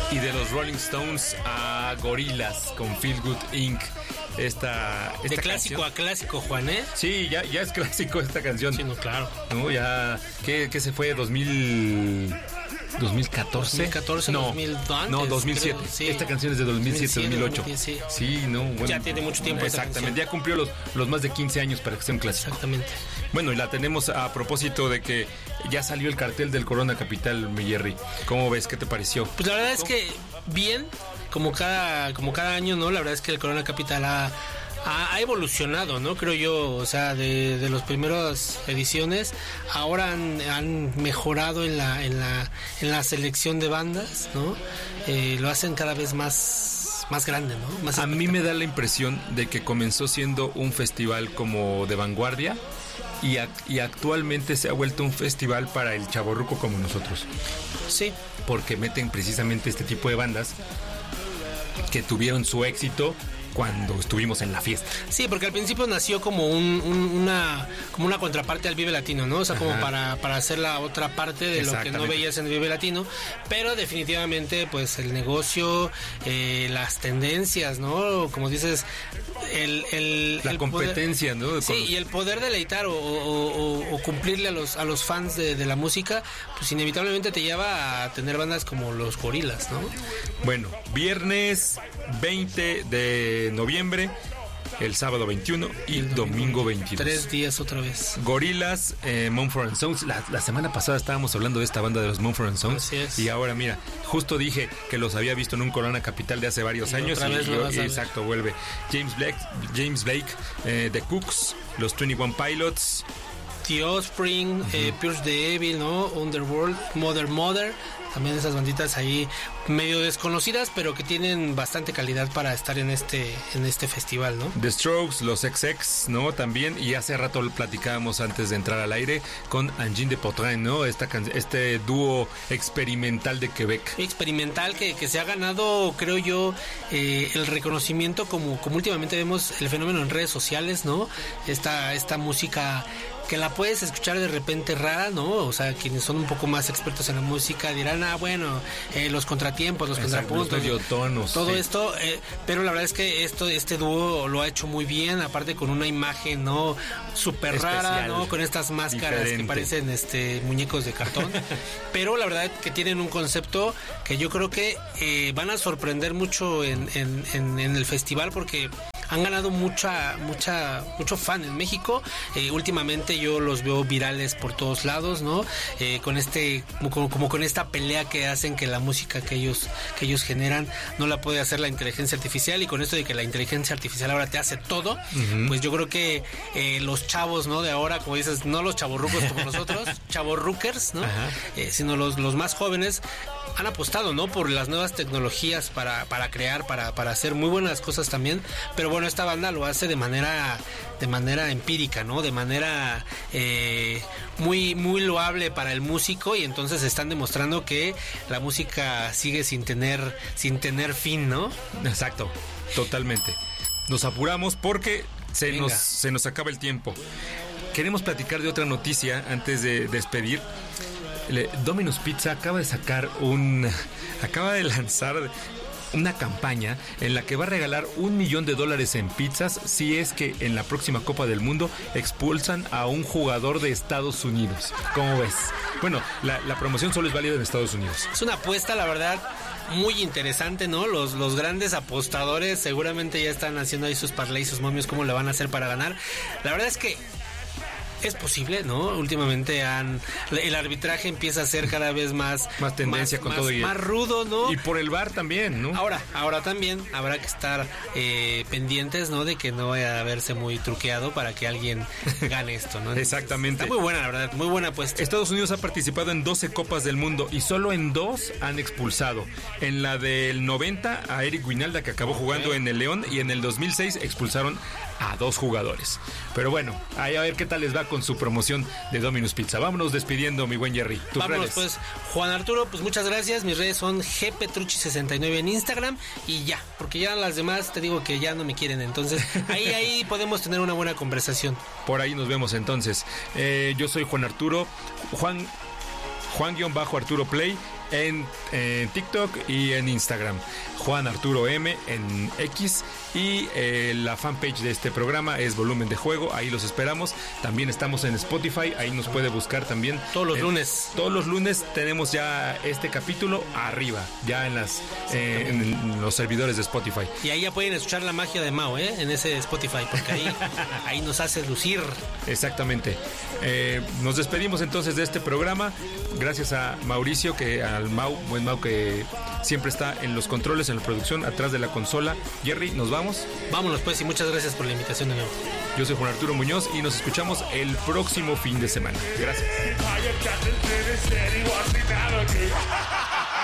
Y de los Rolling Stones a Gorillaz con Feel Good Inc. Esta de clásico canción. A clásico, Juan, ¿eh? Sí, ya es clásico esta canción. Sí, no, claro. No, ya, ¿qué se fue? 2014. 2014, no, 2000, antes, no, 2007. Creo, sí. Esta canción es de 2007, 2008. 2010, sí, no, bueno. Ya tiene mucho tiempo. Exactamente, ya cumplió los más de 15 años para que sea un clásico. Exactamente. Bueno, y la tenemos a propósito de que ya salió el cartel del Corona Capital, mi Jerry. ¿Cómo ves? ¿Qué te pareció? Pues la verdad es que bien, como cada año, ¿no? La verdad es que el Corona Capital ha evolucionado, ¿no? Creo yo, o sea, de las primeras ediciones, ahora han mejorado en la selección de bandas, ¿no? Lo hacen cada vez más grande, ¿no? Más a mí me da la impresión de que comenzó siendo un festival como de vanguardia y actualmente se ha vuelto un festival para el chavorruco como nosotros. Sí. Porque meten precisamente este tipo de bandas que tuvieron su éxito cuando estuvimos en la fiesta. Sí, porque al principio nació como una contraparte al Vive Latino, ¿no? O sea, como para hacer la otra parte de lo que no veías en el Vive Latino, pero definitivamente pues el negocio, las tendencias, ¿no? Como dices, la competencia, poder, ¿no? Sí, y el poder deleitar o cumplirle a los fans de la música, pues inevitablemente te lleva a tener bandas como los Gorillaz, ¿no? Bueno, viernes 20 de noviembre, el sábado 21 y el domingo 22. 3 días otra vez. Gorillaz, Mumford & Sons. La semana pasada estábamos hablando de esta banda de los Mumford & Sons. Así es. Y ahora mira, justo dije que los había visto en un Corona Capital de hace varios años. Exacto, vuelve. James Blake, The Cooks, los 21 Pilots, The Offspring, Pierce the Evil, ¿no? Underworld, Mother. También esas banditas ahí medio desconocidas, pero que tienen bastante calidad para estar en este festival, ¿no? The Strokes, los XX, ¿no? También, y hace rato lo platicábamos antes de entrar al aire con Angine de Poitrain, ¿no? Este dúo experimental de Quebec. Experimental que se ha ganado, creo yo, el reconocimiento como últimamente vemos el fenómeno en redes sociales, ¿no? Esta música que la puedes escuchar de repente rara, ¿no? O sea, quienes son un poco más expertos en la música dirán, bueno, los contratiempos, los contrapuntos, los mediotonos, todo esto, pero la verdad es que este dúo lo ha hecho muy bien, aparte con una imagen, ¿no? Súper rara, ¿no? Con estas máscaras diferente, que parecen muñecos de cartón, pero la verdad que tienen un concepto que yo creo que van a sorprender mucho en el festival, porque han ganado mucho fan en México. Últimamente yo los veo virales por todos lados, ¿no? Con como con esta pelea que hacen, que la música que ellos generan no la puede hacer la inteligencia artificial, y con esto de que la inteligencia artificial ahora te hace todo, pues yo creo que los chavos, ¿no? De ahora, como dices, no los chavorrucos como nosotros, chavorruckers, ¿no? Sino los más jóvenes han apostado, ¿no? Por las nuevas tecnologías para crear, para hacer muy buenas cosas también. Pero bueno, esta banda lo hace de manera empírica, ¿no? De manera muy, muy loable para el músico, y entonces están demostrando que la música sigue sin tener fin, ¿no? Exacto, totalmente. Nos apuramos porque se nos acaba el tiempo. Queremos platicar de otra noticia antes de despedir. Domino's Pizza acaba de lanzar una campaña en la que va a regalar $1 millón en pizzas si es que en la próxima Copa del Mundo expulsan a un jugador de Estados Unidos. ¿Cómo ves? Bueno, la promoción solo es válida en Estados Unidos. Es una apuesta, la verdad, muy interesante, ¿no? Los grandes apostadores seguramente ya están haciendo ahí sus parlays, sus momios, cómo le van a hacer para ganar. La verdad es que es posible, ¿no? Últimamente el arbitraje empieza a ser cada vez más tendencia con todo, más rudo, ¿no? Y por el VAR también, ¿no? Ahora también habrá que estar pendientes, ¿no? De que no vaya a verse muy truqueado para que alguien gane esto, ¿no? Exactamente. Está muy buena, la verdad, muy buena apuesta. Estados Unidos ha participado en 12 Copas del Mundo y solo en 2 han expulsado. En la del 90 a Eric Guinalda, que acabó jugando en el León, y en el 2006 expulsaron a 2 jugadores. Pero bueno, ahí a ver qué tal les va con su promoción de Domino's Pizza. Vámonos despidiendo, mi buen Jerry. Vámonos, pues, Juan Arturo, pues muchas gracias. Mis redes son gpetrucci69 en Instagram, y ya, porque ya las demás te digo que ya no me quieren, entonces ahí podemos tener una buena conversación. Por ahí nos vemos entonces. Yo soy Juan Arturo, Juan-Arturo Play en TikTok y en Instagram. Juan Arturo M en X. Y la fanpage de este programa es Volumen de Juego. Ahí los esperamos. También estamos en Spotify. Ahí nos puede buscar también. Todos los lunes. Todos los lunes tenemos ya este capítulo arriba. Ya en los servidores de Spotify. Y ahí ya pueden escuchar la magia de Mau, en ese Spotify. Porque ahí nos hace lucir. Exactamente. Nos despedimos entonces de este programa. Gracias a Mauricio, buen Mau, que siempre está en los controles, en la producción, atrás de la consola. Jerry, nos vamos. Vámonos pues, y muchas gracias por la invitación de nuevo. Yo soy Juan Arturo Muñoz y nos escuchamos el próximo fin de semana. Gracias.